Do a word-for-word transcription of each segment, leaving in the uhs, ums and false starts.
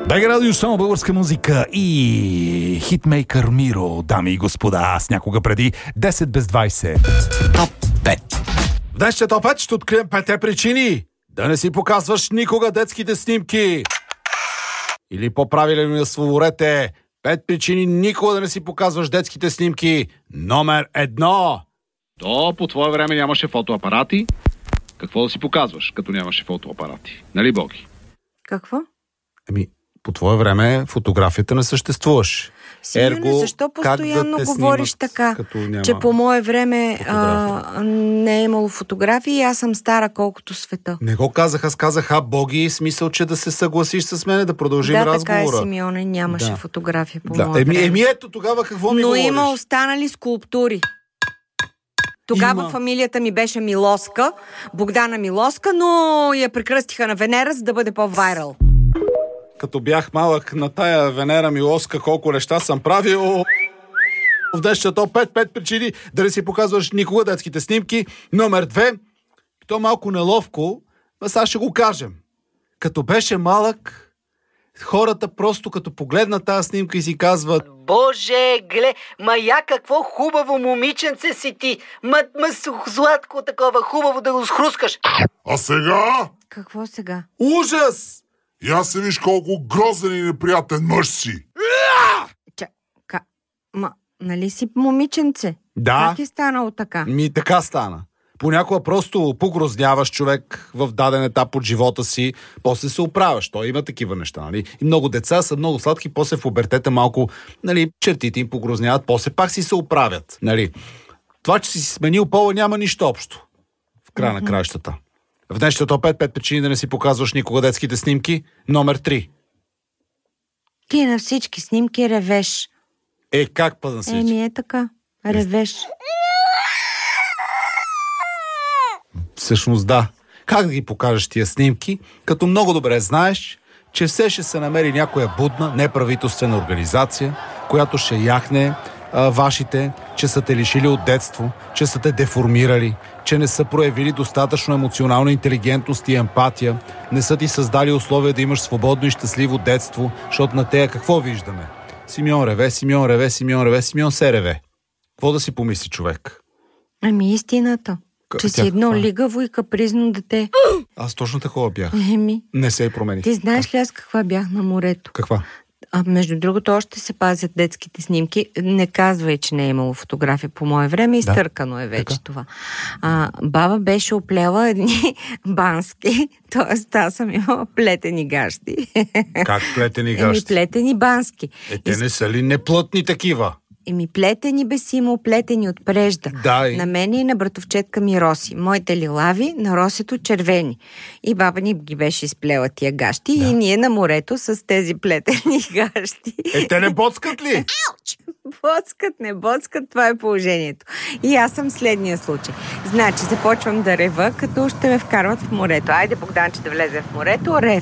Бега радио, само българска музика и хитмейкър Миро, дами и господа, аз някога преди десет без двайсет. Топ пет. В днешния топ пет ще открием петте причини да не си показваш никога детските снимки. Или по-правилно ми отговорете, пет причини никога да не си показваш детските снимки. Номер едно. То по твое време нямаше фотоапарати. Какво да си показваш, като нямаше фотоапарати? Нали, Боги? Какво? Ами, по твое време фотографията не съществуваш. Симеоне, защо постоянно да говориш така, че по мое време а, не е имало фотографии и аз съм стара колкото света? Не го казах, аз казах, а Боги, смисъл, че да се съгласиш с мене, да продължим да, разговора. Да, така е, Симеоне, нямаше да. фотография по да. мое еми, време. Еми ето тогава какво ми Но говориш? има останали скулптури. Тогава Има. Фамилията ми беше Милоска, Богдана Милоска, но я прекръстиха на Венера, за да бъде по-вайрал. Като бях малък на тая Венера Милоска, колко неща съм правил. В днешния топ пет, пет причини да не си показваш никога детските снимки. Номер две. То малко неловко, но сега ще го кажем. Като беше малък, хората просто като погледнат тази снимка и си казват: Боже, гле, ма я какво хубаво момиченце си ти. Ма, ма златко такова, хубаво да го схрускаш. А сега? Какво сега? ужас! И аз се виж колко грозен и неприятен мъж си. Ча, ка, ма, нали си момиченце? Да. Как е станало така? Ми така стана. Понякога просто погрозняваш човек в даден етап от живота си, после се оправяш. Той има такива неща, нали? И много деца са много сладки, после в пубертета малко, нали, чертите им погрозняват, после пак си се оправят, нали? Това, че си сменил пола, няма нищо общо в края mm-hmm. на краищата. В днешния топ пет, пет причини да не си показваш никога детските снимки. Номер три. Ти на всички снимки ревеш. Е, как па на всички? Еми е така. Ревеш. Всъщност да. Как да ги покажеш тия снимки, като много добре знаеш, че все ще се намери някоя будна, неправителствена организация, която ще яхне а, вашите, че са те лишили от детство, че са те деформирали, че не са проявили достатъчно емоционална интелигентност и емпатия, не са ти създали условия да имаш свободно и щастливо детство, защото на тея какво виждаме? Симеон реве, Симеон реве, Симеон реве, Симеон се реве. Какво да си помисли човек? Ами истината. К- че си тя едно каква е? лигаво и капризно дете. Аз точно такова бях. Еми, Не се и промени. ти знаеш ли аз каква бях на морето? Каква? А между другото, още се пазят детските снимки. Не казвай, че не е имало фотография по мое време. Изтъркано е вече Така. това. А, баба беше оплела едни бански, т.е. аз съм имала плетени гащи. Как плетени Еми, гащи? плетени бански. Е, те не са ли неплътни такива? Еми, плетени бе си имал, плетени от прежда. Да, и- На мене и на братовчетка ми Роси. Моите лилави, на Росито червени. И баба ни ги беше изплела тия гащи, да. И ние на морето с тези плетени гащи. Е, те не боцкат ли? Боцкат, не боцкат, това е положението. И аз съм следния случай. Значи, започвам да рева, като ще ме вкарват в морето. Айде, Богданче, да влезе в морето, рев.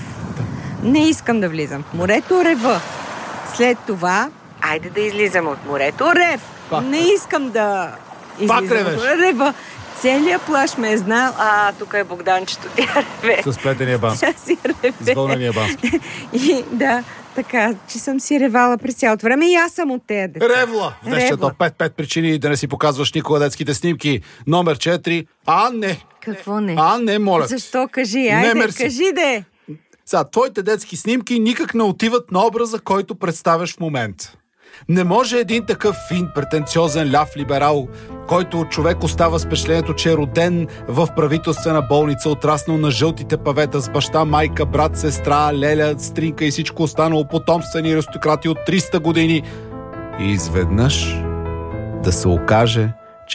Не искам да влизам в морето, рева. След това, айде да излизам от морето, рев. Пак. Не искам да Пак излизам ревеш. от рева. Целият плаж ме е знал, а тук е Богданчето, тя реве. С плетения бански. Тя си реве. С вълнения бански. И да, така, че съм си ревала през цялото време и аз съм от тея деца. Ревла! В днешния Ревла. топ пет, пет причини да не си показваш никога детските снимки. Номер четири. А, не. Какво не? А, не, моля. Защо? Кажи, айде, мерси. кажи де. Сега, твоите детски снимки никак не отиват на образа, който представяш в момента. Не може един такъв фин, претенциозен ляв либерал, който човек остава с впечатлението, че е роден в правителствена болница, отраснал на жълтите павета с баща, майка, брат, сестра, леля, стринка и всичко останало, потомствени аристократи от триста години. И изведнъж да се окаже,